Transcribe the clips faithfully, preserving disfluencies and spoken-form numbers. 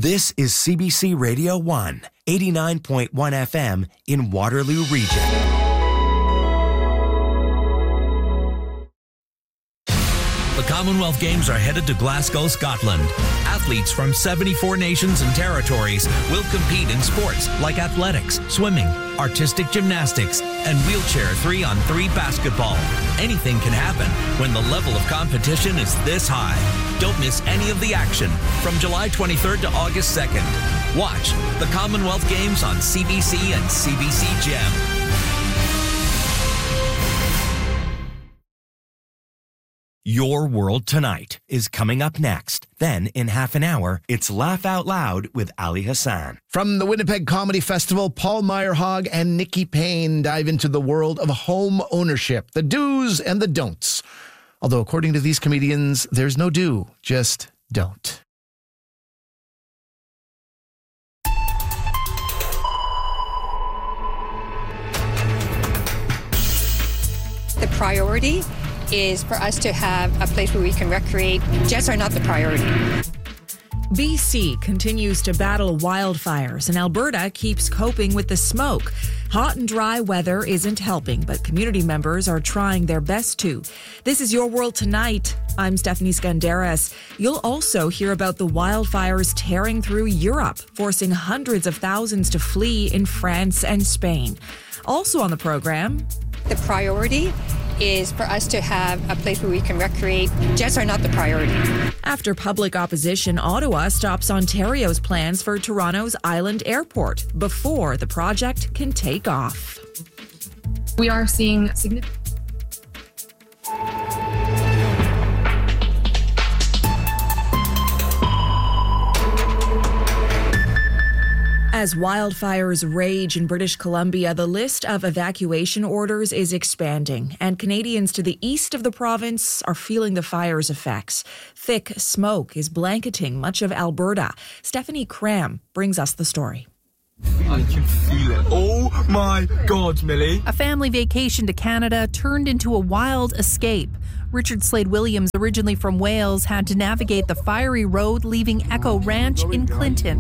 This is C B C Radio one, eighty-nine point one F M in Waterloo Region. The Commonwealth Games are headed to Glasgow, Scotland. Athletes from seventy-four nations and territories will compete in sports like athletics, swimming, artistic gymnastics, and wheelchair three on three basketball. Anything can happen when the level of competition is this high. Don't miss any of the action from July twenty-third to August second. Watch the Commonwealth Games on C B C and C B C Gem. Your World Tonight is coming up next. Then, in half an hour, it's Laugh Out Loud with Ali Hassan. From the Winnipeg Comedy Festival, Paul Meyerhog and Nikki Payne dive into the world of home ownership, the do's and the don'ts. Although, according to these comedians, there's no do, just don't. The priority is for us to have a place where we can recreate. Jets are not the priority. B C continues to battle wildfires, and Alberta keeps coping with the smoke. Hot and dry weather isn't helping, but community members are trying their best to. This is Your World Tonight. I'm Stephanie Skandaris. You'll also hear about the wildfires tearing through Europe, forcing hundreds of thousands to flee in France and Spain. Also on the program, the priority is for us to have a place where we can recreate. Jets are not the priority. After public opposition, Ottawa stops Ontario's plans for Toronto's Island Airport before the project can take off. We are seeing significant As wildfires rage in British Columbia, the list of evacuation orders is expanding, and Canadians to the east of the province are feeling the fire's effects. Thick smoke is blanketing much of Alberta. Stephanie Cram brings us the story. I can feel it. Oh my God, Millie. A family vacation to Canada turned into a wild escape. Richard Slade-Williams, originally from Wales, had to navigate the fiery road leaving Echo Ranch in Clinton.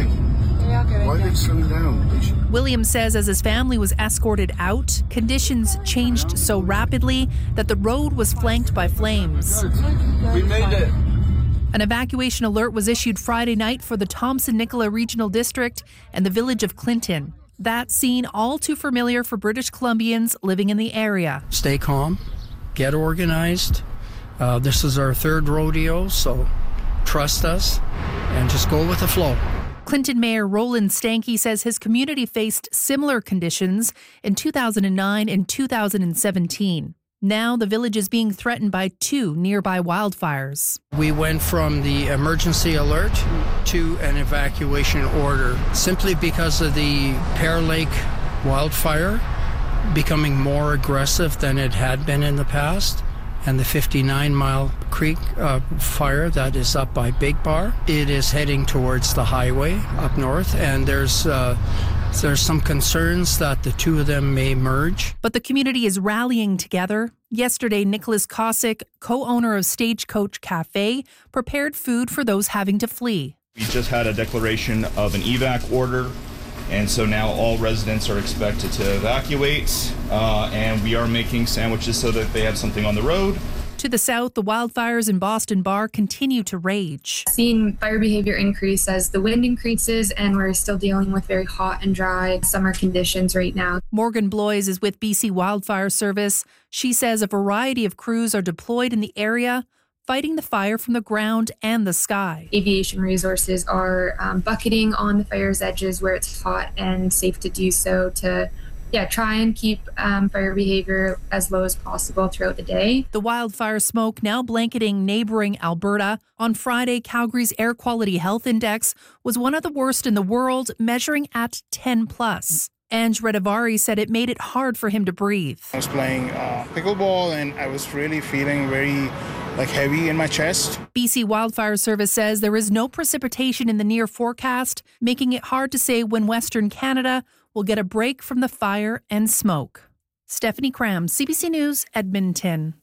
Why are they slowing down? Williams says as his family was escorted out, conditions changed so rapidly that the road was flanked by flames. We made it. An evacuation alert was issued Friday night for the Thompson-Nicola Regional District and the village of Clinton. That scene all too familiar for British Columbians living in the area. Stay calm, get organized. Uh, this is our third rodeo, so trust us and just go with the flow. Clinton Mayor Roland Stanky says his community faced similar conditions in two thousand nine and two thousand seventeen. Now the village is being threatened by two nearby wildfires. We went from the emergency alert to an evacuation order simply because of the Pear Lake wildfire becoming more aggressive than it had been in the past. And the fifty-nine Mile Creek uh, fire that is up by Big Bar. It is heading towards the highway up north, and there's uh, there's some concerns that the two of them may merge. But the community is rallying together. Yesterday, Nicholas Kosick, co-owner of Stagecoach Cafe, prepared food for those having to flee. We just had a declaration of an evac order, and so now all residents are expected to evacuate, uh, and we are making sandwiches so that they have something on the road. To the south, the wildfires in Boston Bar continue to rage. Seeing fire behavior increase as the wind increases, and we're still dealing with very hot and dry summer conditions right now. Morgan Bloys is with B C Wildfire Service. She says a variety of crews are deployed in the area, fighting the fire from the ground and the sky. Aviation resources are um, bucketing on the fire's edges where it's hot and safe to do so to yeah, try and keep um, fire behavior as low as possible throughout the day. The wildfire smoke now blanketing neighboring Alberta. On Friday, Calgary's Air Quality Health Index was one of the worst in the world, measuring at ten plus. Ange Redivari said it made it hard for him to breathe. I was playing uh, pickleball and I was really feeling very like heavy in my chest. B C Wildfire Service says there is no precipitation in the near forecast, making it hard to say when Western Canada will get a break from the fire and smoke. Stephanie Cram, C B C News, Edmonton.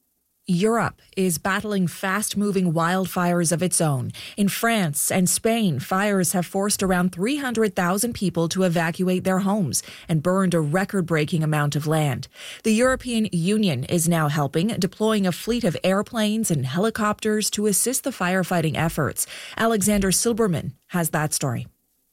Europe is battling fast-moving wildfires of its own. In France and Spain, fires have forced around three hundred thousand people to evacuate their homes and burned a record-breaking amount of land. The European Union is now helping, deploying a fleet of airplanes and helicopters to assist the firefighting efforts. Alexander Silberman has that story.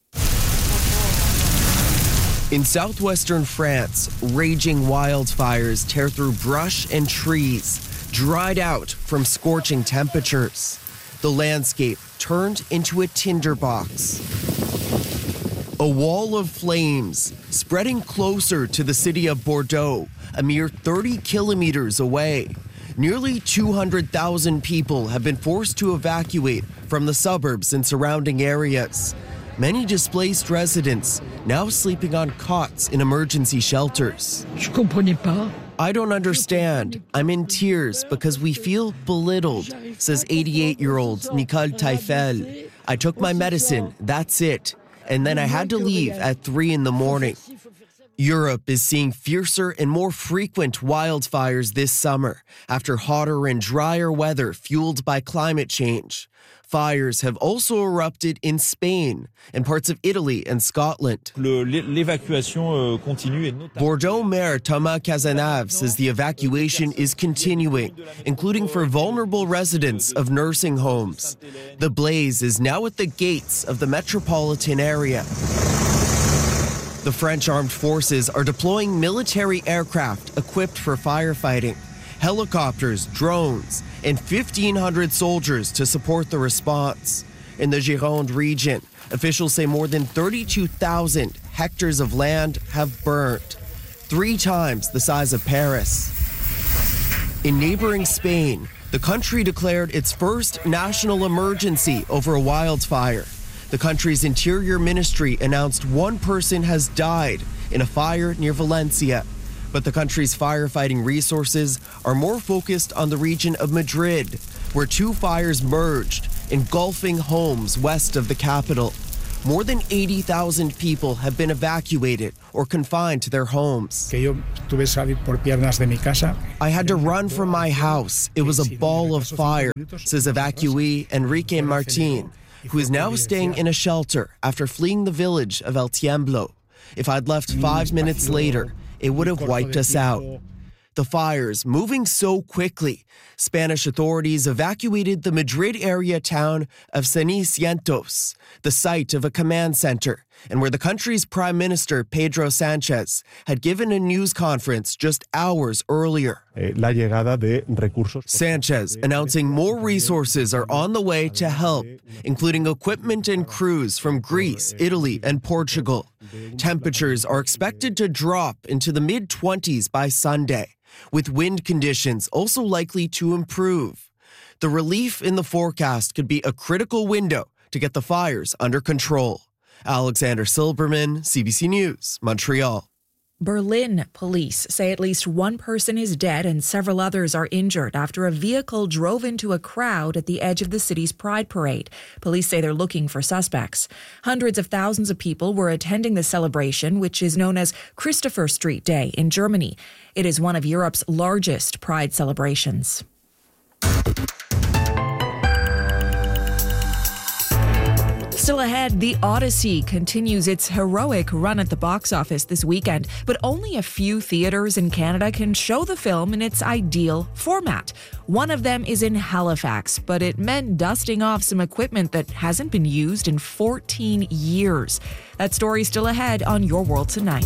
In southwestern France, raging wildfires tear through brush and trees, dried out from scorching temperatures. The landscape turned into a tinderbox. A wall of flames spreading closer to the city of Bordeaux, a mere thirty kilometers away. Nearly two hundred thousand people have been forced to evacuate from the suburbs and surrounding areas. Many displaced residents now sleeping on cots in emergency shelters. I don't understand. I'm in tears because we feel belittled, says eighty-eight-year-old Nicole Taifel. I took my medicine, that's it. And then I had to leave at three in the morning. Europe is seeing fiercer and more frequent wildfires this summer after hotter and drier weather fueled by climate change. Fires have also erupted in Spain and parts of Italy and Scotland. Bordeaux Mayor Thomas Cazenave says the evacuation is continuing, including for vulnerable residents of nursing homes. The blaze is now at the gates of the metropolitan area. The French armed forces are deploying military aircraft equipped for firefighting, helicopters, drones, and fifteen hundred soldiers to support the response. In the Gironde region, officials say more than thirty-two thousand hectares of land have burnt, three times the size of Paris. In neighboring Spain, the country declared its first national emergency over a wildfire. The country's interior ministry announced one person has died in a fire near Valencia. But the country's firefighting resources are more focused on the region of Madrid, where two fires merged, engulfing homes west of the capital. More than eighty thousand people have been evacuated or confined to their homes. I had to run from my house. It was a ball of fire, says evacuee Enrique Martin, who is now staying in a shelter after fleeing the village of El Tiemblo. If I'd left five minutes later, it would have wiped us out. The fires moving so quickly, Spanish authorities evacuated the Madrid area town of Cenicientos, the site of a command center, and where the country's Prime Minister Pedro Sanchez had given a news conference just hours earlier. Sanchez announcing more resources are on the way to help, including equipment and crews from Greece, Italy, and Portugal. Temperatures are expected to drop into the mid twenties by Sunday, with wind conditions also likely to improve. The relief in the forecast could be a critical window to get the fires under control. Alexander Silberman, C B C News, Montreal. Berlin police say at least one person is dead and several others are injured after a vehicle drove into a crowd at the edge of the city's Pride Parade. Police say they're looking for suspects. Hundreds of thousands of people were attending the celebration, which is known as Christopher Street Day in Germany. It is one of Europe's largest Pride celebrations. Still ahead, The Odyssey continues its heroic run at the box office this weekend, but only a few theaters in Canada can show the film in its ideal format. One of them is in Halifax, but it meant dusting off some equipment that hasn't been used in fourteen years. That story still ahead on Your World Tonight.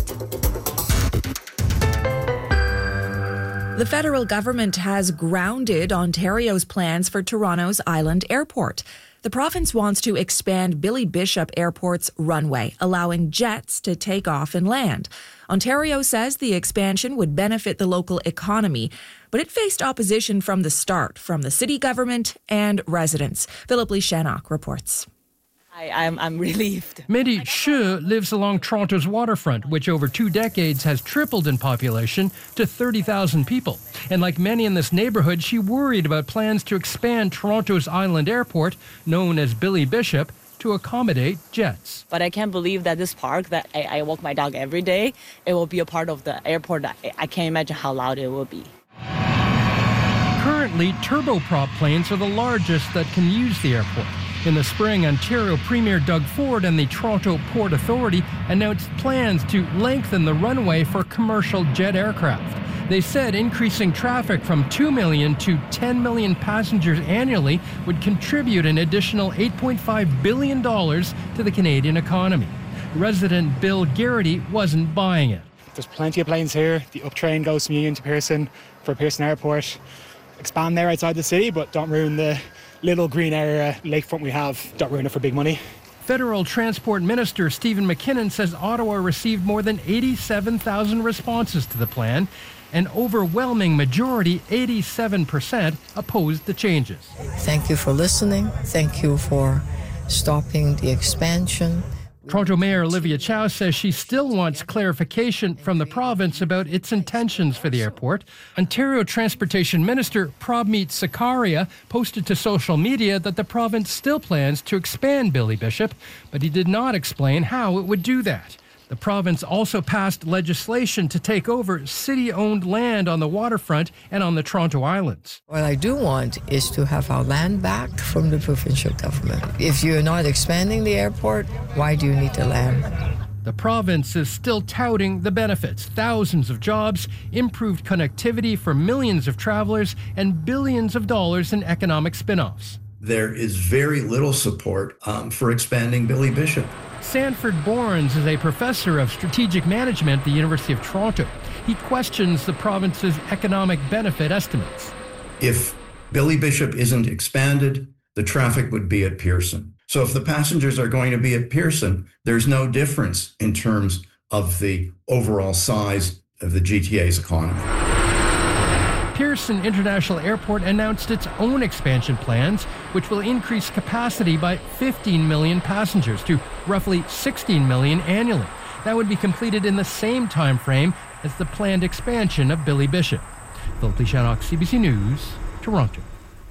The federal government has grounded Ontario's plans for Toronto's Island Airport. The province wants to expand Billy Bishop Airport's runway, allowing jets to take off and land. Ontario says the expansion would benefit the local economy, but it faced opposition from the start from the city government and residents. Philip Lee Shannock reports. I, I'm, I'm relieved. Mindy Xu lives along Toronto's waterfront, which over two decades has tripled in population to thirty thousand people. And like many in this neighborhood, she worried about plans to expand Toronto's Island Airport, known as Billy Bishop, to accommodate jets. But I can't believe that this park that I, I walk my dog every day, it will be a part of the airport. I, I can't imagine how loud it will be. Currently, turboprop planes are the largest that can use the airport. In the spring, Ontario Premier Doug Ford and the Toronto Port Authority announced plans to lengthen the runway for commercial jet aircraft. They said increasing traffic from two million to ten million passengers annually would contribute an additional eight point five billion dollars to the Canadian economy. Resident Bill Garrity wasn't buying it. There's plenty of planes here. The up train goes from Union to Pearson for Pearson Airport. Expand there outside the city, but don't ruin the little green area lakefront we have. Don't ruin it for big money. Federal Transport Minister Stephen McKinnon says Ottawa received more than eighty-seven thousand responses to the plan. An overwhelming majority, eighty-seven percent, opposed the changes. Thank you for listening. Thank you for stopping the expansion. Toronto Mayor Olivia Chow says she still wants clarification from the province about its intentions for the airport. Ontario Transportation Minister Prabmeet Sarkaria posted to social media that the province still plans to expand Billy Bishop, but he did not explain how it would do that. The province also passed legislation to take over city-owned land on the waterfront and on the Toronto Islands. What I do want is to have our land back from the provincial government. If you're not expanding the airport, why do you need the land? The province is still touting the benefits: thousands of jobs, improved connectivity for millions of travelers, and billions of dollars in economic spin-offs. There is very little support um, for expanding Billy Bishop. Sanford Borns is a professor of strategic management at the University of Toronto. He questions the province's economic benefit estimates. If Billy Bishop isn't expanded, the traffic would be at Pearson. So if the passengers are going to be at Pearson, there's no difference in terms of the overall size of the G T A's economy. Pearson International Airport announced its own expansion plans, which will increase capacity by fifteen million passengers to roughly sixteen million annually. That would be completed in the same time frame as the planned expansion of Billy Bishop. Philip Leishanock, C B C News, Toronto.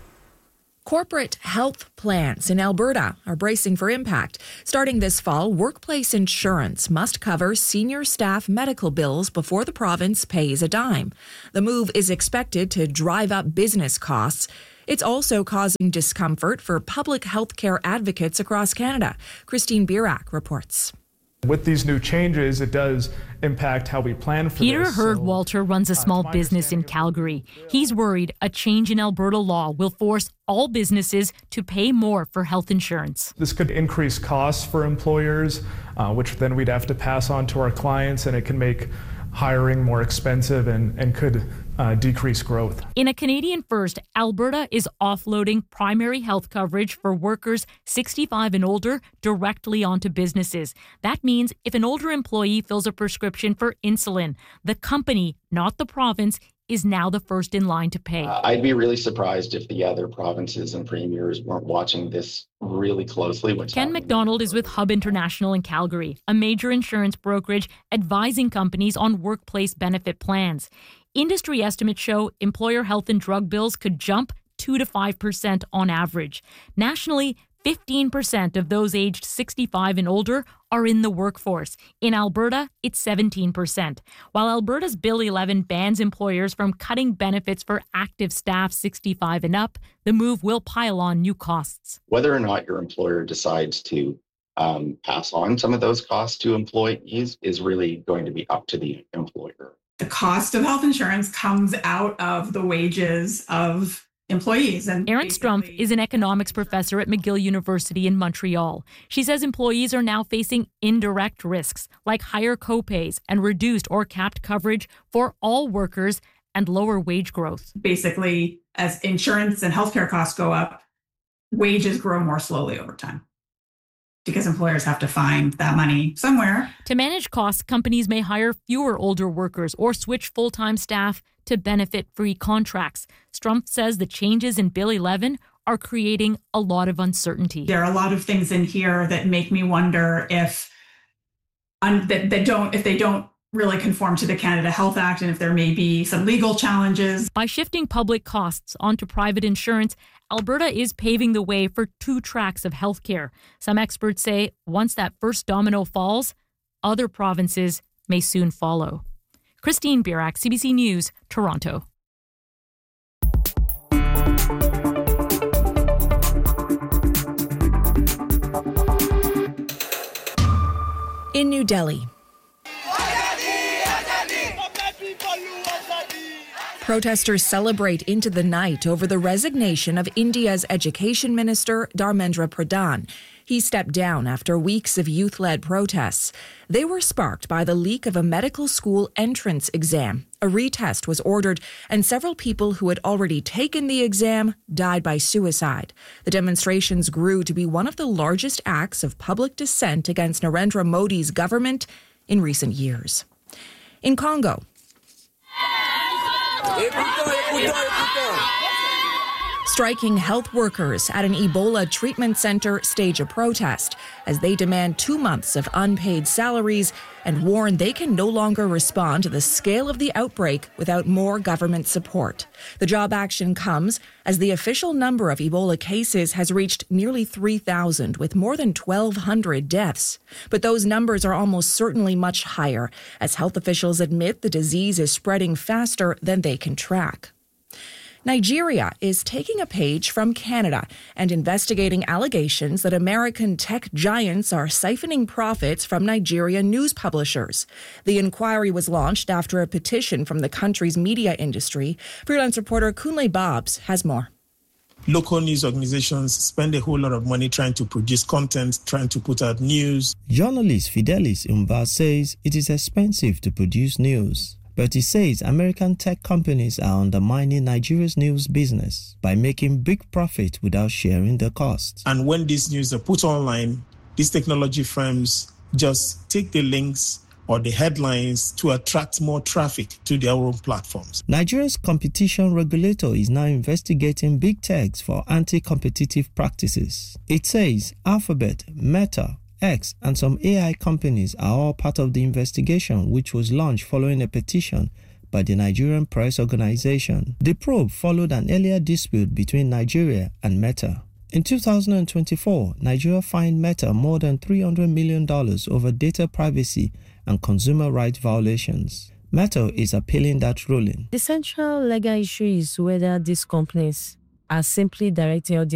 Corporate health plans in Alberta are bracing for impact. Starting this fall, workplace insurance must cover senior staff medical bills before the province pays a dime. The move is expected to drive up business costs. It's also causing discomfort for public health care advocates across Canada. Christine Birak reports. With these new changes, it does impact how we plan for Peter this. Herdwalter so, runs a small uh, business in Calgary. He's worried a change in Alberta law will force all businesses to pay more for health insurance. This could increase costs for employers, uh, which then we'd have to pass on to our clients, and it can make hiring more expensive and, and could uh, decrease growth. In a Canadian first, Alberta is offloading primary health coverage for workers sixty-five and older directly onto businesses. That means if an older employee fills a prescription for insulin, the company, not the province, is now the first in line to pay. Uh, I'd be really surprised if the other provinces and premiers weren't watching this really closely. What's Ken McDonald is with Hub International in Calgary, a major insurance brokerage advising companies on workplace benefit plans. Industry estimates show employer health and drug bills could jump two to five percent on average. Nationally, fifteen percent of those aged sixty-five and older are in the workforce. In Alberta, it's seventeen percent. While Alberta's Bill eleven bans employers from cutting benefits for active staff sixty-five and up, the move will pile on new costs. Whether or not your employer decides to um, pass on some of those costs to employees is really going to be up to the employer. The cost of health insurance comes out of the wages of employees. And Erin Strumpf is an economics professor at McGill University in Montreal. She says employees are now facing indirect risks like higher copays and reduced or capped coverage for all workers and lower wage growth. Basically, as insurance and healthcare costs go up, wages grow more slowly over time, because employers have to find that money somewhere. To manage costs, companies may hire fewer older workers or switch full-time staff to benefit-free contracts. Strumpf says the changes in Bill eleven are creating a lot of uncertainty. There are a lot of things in here that make me wonder if um, that, that don't if they don't really conform to the Canada Health Act, and if there may be some legal challenges. By shifting public costs onto private insurance, Alberta is paving the way for two tracks of healthcare. Some experts say once that first domino falls, other provinces may soon follow. Christine Birak, C B C News, Toronto. In New Delhi, protesters celebrate into the night over the resignation of India's Education Minister Dharmendra Pradhan. He stepped down after weeks of youth-led protests. They were sparked by the leak of a medical school entrance exam. A retest was ordered, and several people who had already taken the exam died by suicide. The demonstrations grew to be one of the largest acts of public dissent against Narendra Modi's government in recent years. In Congo, striking health workers at an Ebola treatment center stage a protest as they demand two months of unpaid salaries and warn they can no longer respond to the scale of the outbreak without more government support. The job action comes as the official number of Ebola cases has reached nearly three thousand, with more than twelve hundred deaths. But those numbers are almost certainly much higher, as health officials admit the disease is spreading faster than they can track. Nigeria is taking a page from Canada and investigating allegations that American tech giants are siphoning profits from Nigerian news publishers. The inquiry was launched after a petition from the country's media industry. Freelance reporter Kunle Babs has more. Local news organizations spend a whole lot of money trying to produce content, trying to put out news. Journalist Fidelis Umba says it is expensive to produce news. But he says American tech companies are undermining Nigeria's news business by making big profit without sharing the costs. And when these news are put online, these technology firms just take the links or the headlines to attract more traffic to their own platforms. Nigeria's competition regulator is now investigating big techs for anti-competitive practices. It says Alphabet, Meta, X, and some A I companies are all part of the investigation, which was launched following a petition by the Nigerian Press Organization. The probe followed an earlier dispute between Nigeria and Meta. In two thousand twenty-four, Nigeria fined Meta more than three hundred million dollars over data privacy and consumer rights violations. Meta is appealing that ruling. The central legal issue is whether these companies are simply directing